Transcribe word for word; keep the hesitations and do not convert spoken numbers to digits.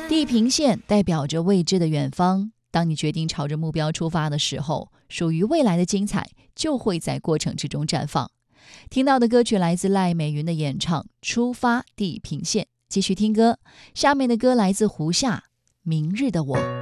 地平线代表着未知的远方，当你决定朝着目标出发的时候，属于未来的精彩就会在过程之中绽放。听到的歌曲来自赖美云的演唱《出发地平线》，继续听歌。下面的歌来自胡夏，《明日的我》。